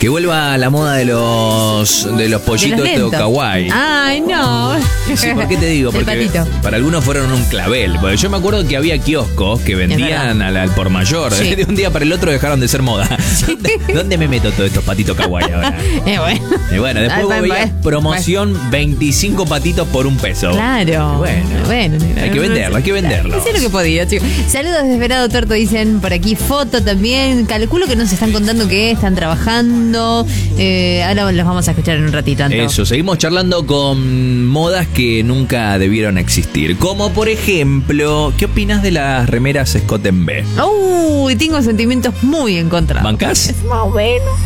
Que vuelva la moda de los pollitos de kawaii. Ay, no. Sí, ¿por qué te digo? El Porque patito. para algunos fueron un clavel. Porque yo me acuerdo que había kioscos que vendían al por mayor. Sí. De un día para el otro dejaron de ser moda. ¿Dónde me meto todos estos patitos kawaii ahora? Bueno. Y bueno, después vos veías promoción 25 patitos por $1. Claro. Bueno, hay que venderlo. Hacé lo que podía, chicos. Saludos desde Verado Tuerto, dicen por aquí. Foto también. Calculo que nos están contando que están trabajando. Ahora los vamos a escuchar en un ratito, Anto. Eso, seguimos charlando con modas que nunca debieron existir. Como por ejemplo, ¿qué opinas de las remeras Scott en B? Uy, tengo sentimientos muy encontrados. ¿Bancás? Más o menos.